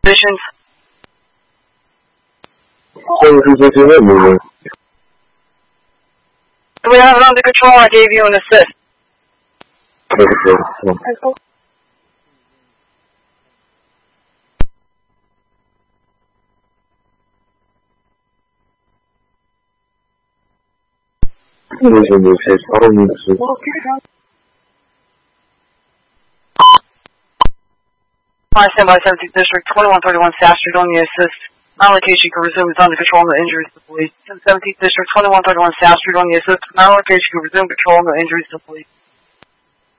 positions? We have it under control. I gave you an assist. I stand by 17th District, 2131 South Street on the assist. My location can resume is under control, no injuries to police. 17th District, 2131 South Street on the assist. My location can resume control, no injuries to police.